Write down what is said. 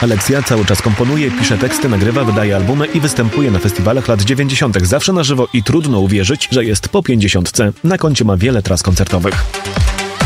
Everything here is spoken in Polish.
Aleksja cały czas komponuje, pisze teksty, nagrywa, wydaje albumy i występuje na festiwalach lat 90. zawsze na żywo i trudno uwierzyć, że jest po 50. Na koncie ma wiele tras koncertowych.